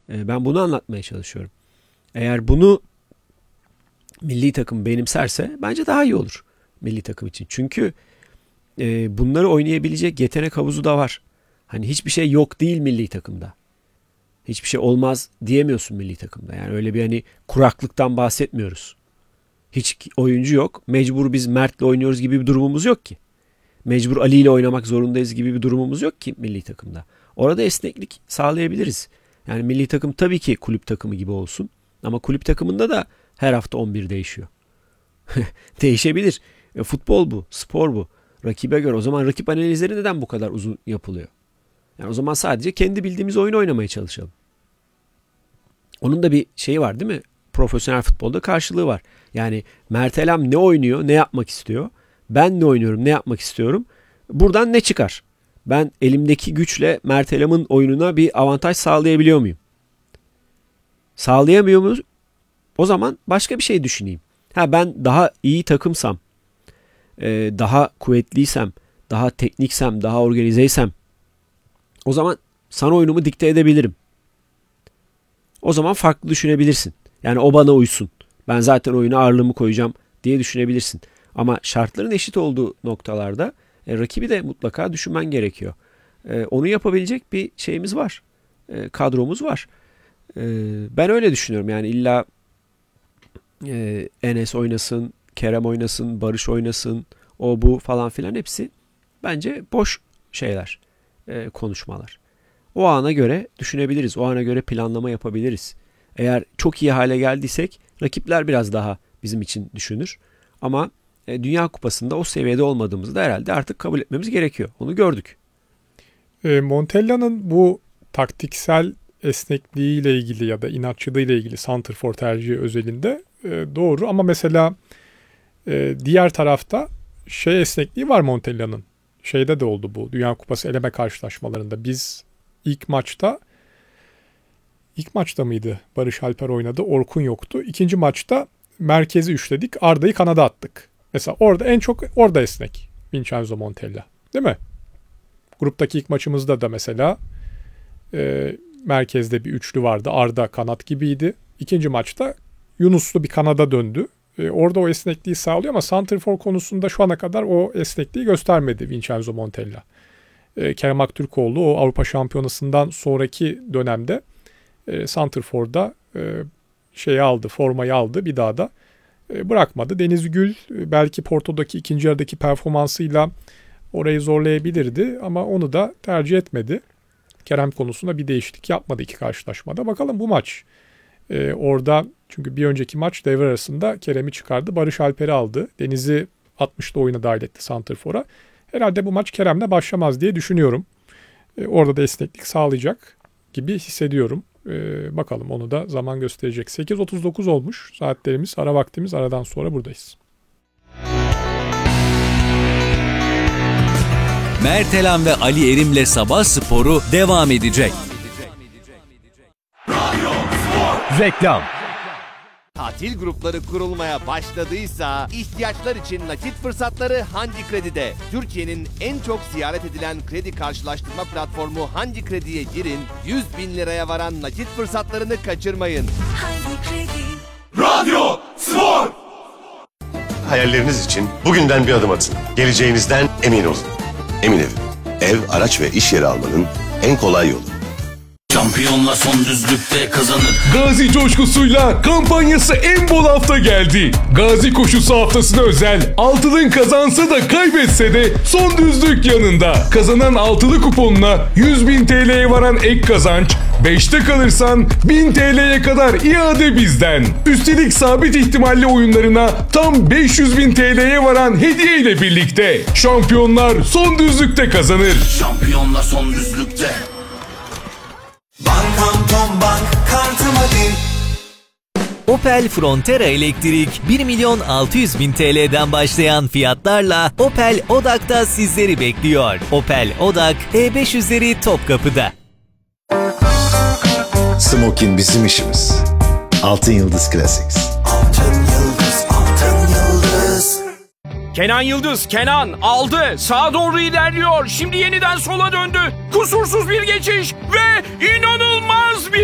Ben bunu anlatmaya çalışıyorum. Eğer bunu milli takım benimserse bence daha iyi olur milli takım için. Çünkü bunları oynayabilecek yetenek havuzu da var. Hani hiçbir şey yok değil milli takımda. Hiçbir şey olmaz diyemiyorsun milli takımda. Yani öyle bir hani kuraklıktan bahsetmiyoruz. Hiç oyuncu yok. Mecbur biz Mert'le oynuyoruz gibi bir durumumuz yok ki. Mecbur Ali ile oynamak zorundayız gibi bir durumumuz yok ki milli takımda. Orada esneklik sağlayabiliriz. Yani milli takım tabii ki kulüp takımı gibi olsun. Ama kulüp takımında da her hafta 11 değişiyor. Değişebilir. Futbol bu, spor bu. Rakibe göre. O zaman rakip analizleri neden bu kadar uzun yapılıyor? Yani o zaman sadece kendi bildiğimiz oyunu oynamaya çalışalım. Onun da bir şeyi var değil mi? Profesyonel futbolda karşılığı var. Yani Mert Elem ne oynuyor, ne yapmak istiyor? Ben ne oynuyorum, ne yapmak istiyorum? Buradan ne çıkar? Ben elimdeki güçle Mert Elam'ın oyununa bir avantaj sağlayabiliyor muyum? Sağlayamıyor muyum? O zaman başka bir şey düşüneyim. Ben daha iyi takımsam, daha kuvvetliysem, daha tekniksem, daha organizeysem o zaman sana oyunumu dikte edebilirim. O zaman farklı düşünebilirsin. Yani o bana uysun. Ben zaten oyuna ağırlığımı koyacağım diye düşünebilirsin. Ama şartların eşit olduğu noktalarda rakibi de mutlaka düşünmen gerekiyor. Onu yapabilecek bir şeyimiz var. Kadromuz var. Ben öyle düşünüyorum. Yani illa Enes oynasın, Kerem oynasın, Barış oynasın, o bu falan filan hepsi bence boş şeyler, konuşmalar. O ana göre düşünebiliriz. O ana göre planlama yapabiliriz. Eğer çok iyi hale geldiysek rakipler biraz daha bizim için düşünür. Ama Dünya Kupası'nda o seviyede olmadığımızı da herhalde artık kabul etmemiz gerekiyor. Onu gördük. Montella'nın bu taktiksel esnekliğiyle ilgili ya da inatçılığıyla ilgili santrfor tercihi özelinde doğru. Ama mesela diğer tarafta esnekliği var Montella'nın. Şeyde de oldu bu Dünya Kupası eleme karşılaşmalarında. Biz ilk maçta mıydı? Barış Alper oynadı. Orkun yoktu. İkinci maçta merkezi üçledik. Arda'yı kanada attık. Mesela orada en çok orada esnek Vincenzo Montella. Değil mi? Gruptaki ilk maçımızda da mesela merkezde bir üçlü vardı. Arda kanat gibiydi. İkinci maçta Yunuslu bir kanada döndü. Orada o esnekliği sağlıyor ama santrfor konusunda şu ana kadar o esnekliği göstermedi Vincenzo Montella. Kerem Aktürkoğlu o Avrupa Şampiyonası'ndan sonraki dönemde santrfor'da formayı aldı. Bir daha da bırakmadı. Deniz Gül belki Porto'daki ikinci yarıdaki performansıyla orayı zorlayabilirdi ama onu da tercih etmedi. Kerem konusunda bir değişiklik yapmadı iki karşılaşmada. Bakalım bu maç. Orada çünkü bir önceki maç devre arasında Kerem'i çıkardı. Barış Alper'i aldı. Deniz'i 60'da oyuna dahil etti santrfora. Herhalde bu maç Kerem'le başlamaz diye düşünüyorum. Orada da esneklik sağlayacak gibi hissediyorum. Bakalım onu da zaman gösterecek. 8.39 olmuş saatlerimiz. Ara vaktimiz. Aradan sonra buradayız. Mert Elam ve Ali Erim'le Sabah Sporu devam edecek. Reklam. Tatil grupları kurulmaya başladıysa ihtiyaçlar için nakit fırsatları Handi Kredi'de. Türkiye'nin en çok ziyaret edilen kredi karşılaştırma platformu Handi Kredi'ye girin, 100.000 liraya varan nakit fırsatlarını kaçırmayın. Handi Kredi. Radyo Spor. Hayalleriniz için bugünden bir adım atın. Geleceğinizden emin olun. Emin Ev. Ev, araç ve iş yeri almanın en kolay yolu. Şampiyonla son düzlükte kazanır. Gazi coşkusuyla kampanyası en bol hafta geldi. Gazi koşusu haftasına özel altılın kazansa da kaybetse de son düzlük yanında. Kazanan altılı kuponuna 100.000 TL'ye varan ek kazanç, 5'te kalırsan 1000 TL'ye kadar iade bizden. Üstelik sabit ihtimalli oyunlarına tam 500.000 TL'ye varan hediye ile birlikte. Şampiyonlar son düzlükte kazanır. Şampiyonlar son düzlükte. Bankam Tom Bank kartım hadi. Opel Frontera Elektrik 1.600.000 TL'den başlayan fiyatlarla Opel Odak'ta sizleri bekliyor. Opel Odak E500'leri Topkapı'da. Smokin bizim işimiz. Altın Yıldız Classics. Altın Yıldız, Altın Yıldız. Kenan Yıldız, Kenan aldı. Sağa doğru ilerliyor. Şimdi yeniden sola döndü. Kusursuz bir geçiş ve inanılmaz bir